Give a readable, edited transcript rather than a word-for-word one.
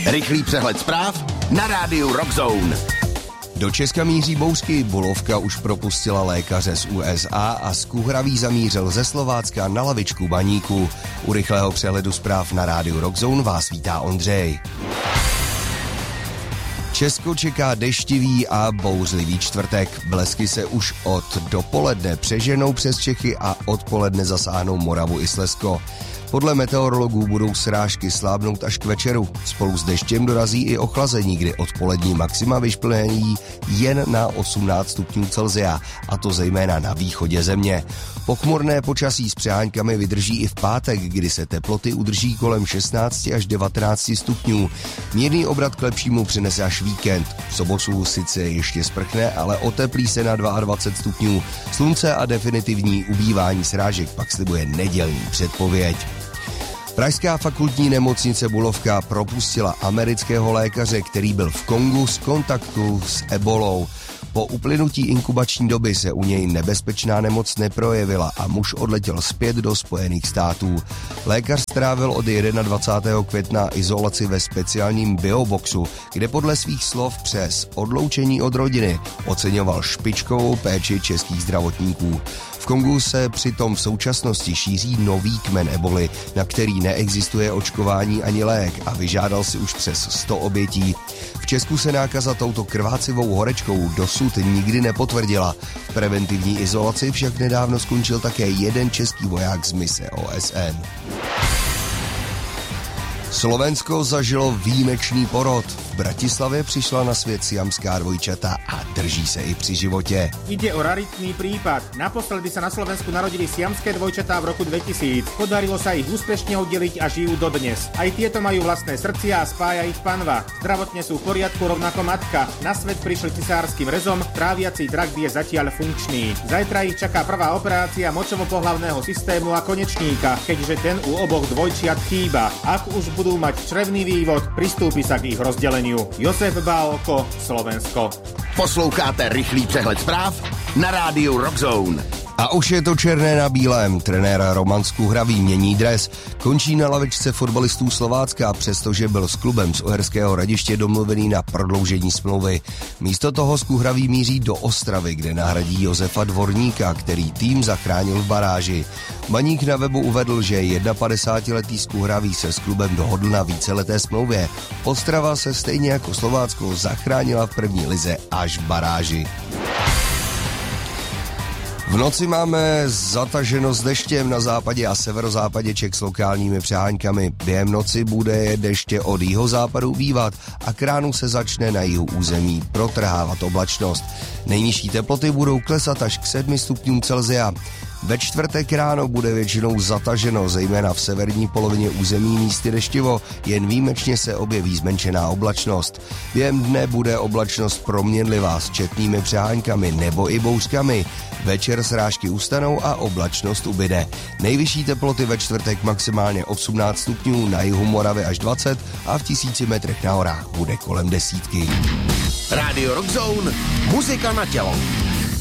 Rychlý přehled zpráv na rádiu Rock Zone. Do Česka míří bouřky, Bulovka už propustila lékaře z USA a Skuhravý zamířil ze Slovácka na lavičku Baníku. U rychlého přehledu zpráv na rádiu Rock Zone vás vítá Ondřej. Česko čeká deštivý a bouřlivý čtvrtek. Blesky se už od dopoledne přeženou přes Čechy a odpoledne zasáhnou Moravu i Slezsko. Podle meteorologů budou srážky slábnout až k večeru. Spolu s deštěm dorazí i ochlazení, kdy odpolední maxima vyšplhají jen na 18 stupňů Celsia, a to zejména na východě země. Pochmurné počasí s přeháňkami vydrží i v pátek, kdy se teploty udrží kolem 16 až 19 stupňů. Mírný obrat k lepšímu přinese až víkend. V sobotu sice ještě sprchne, ale oteplí se na 22 stupňů. Slunce a definitivní ubývání srážek pak slibuje nedělní předpověď. Pražská fakultní nemocnice Bulovka propustila amerického lékaře, který byl v Kongu z kontaktu s ebolou. Po uplynutí inkubační doby se u něj nebezpečná nemoc neprojevila a muž odletěl zpět do Spojených států. Lékař strávil od 21. května izolaci ve speciálním bioboxu, kde podle svých slov přes odloučení od rodiny oceňoval špičkovou péči českých zdravotníků. V Kongu se přitom v současnosti šíří nový kmen eboli, na který neexistuje očkování ani lék, a vyžádal si už přes 100 obětí. V Česku se nákaza touto krvácivou horečkou dosud nikdy nepotvrdila. V preventivní izolaci však nedávno skončil také jeden český voják z mise OSN. Slovensko zažilo výjimečný porod. V Bratislavě přišla na svět siamská dvojčata a drží se i při životě. Ide o raritný prípad. Naposledy sa na Slovensku narodili siamské dvojčatá v roku 2000. Podarilo sa ich úspešne oddeliť a žijú dodnes. Aj tieto majú vlastné srdcia a spája ich panva. Zdravotne sú v poriadku, rovnako matka. Na svet prišli cisárskym rezom, tráviací trakt je zatiaľ funkčný. Zajtra ich čaká prvá operácia močovo-pohlavného systému a konečníka, keďže ten u oboch dvojčiat chýba. Ak už budú mať črevný vývod, pristúpi sa k ich rozdeleniu. Josef Bálko, Slovensko. Posloucháte rychlý přehled zpráv na rádiu Rock Zone. A už je to černé na bílém. Trenér Roman Skuhravý mění dres. Končí na lavičce fotbalistů Slovácka, přestože byl s klubem z Uherského Hradiště domluvený na prodloužení smlouvy. Místo toho Skuhravý míří do Ostravy, kde nahradí Josefa Dvorníka, který tým zachránil v baráži. Baník na webu uvedl, že 51letý Skuhravý se s klubem dohodl na víceleté smlouvě. Ostrava se stejně jako Slovácko zachránila v první lize až v baráži. V noci máme zataženo s deštěm na západě a severozápadě Čech s lokálními přeháňkami. Během noci bude deště od jihozápadu ubývat a k ránu se začne na jihu území protrhávat oblačnost. Nejnižší teploty budou klesat až k 7 stupňům Celsia. Ve čtvrtek ráno bude většinou zataženo, zejména v severní polovině území místy deštivo, jen výjimečně se objeví zmenšená oblačnost. Během dne bude oblačnost proměnlivá s četnými přeháňkami nebo i bouřkami. Večer srážky ustanou a oblačnost ubyde. Nejvyšší teploty ve čtvrtek maximálně 18 stupňů, na jihu Moravy až 20 a v 1000 metrech na horách bude kolem 10. Rádio Rock Zone, muzika na tělo.